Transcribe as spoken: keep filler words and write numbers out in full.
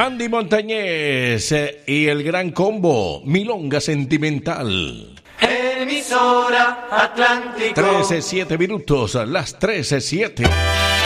Andy Montañez eh, y el gran combo Milonga Sentimental. Emisora Atlántico. trece, siete minutos, las trece, siete.